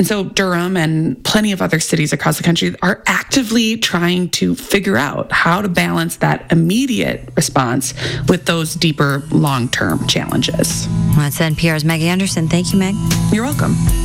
And so Durham and plenty of other cities across the country are actively trying to figure out how to balance that immediate response with those deeper long-term challenges. Well, that's NPR's Maggie Anderson. Thank you, Meg. You're welcome.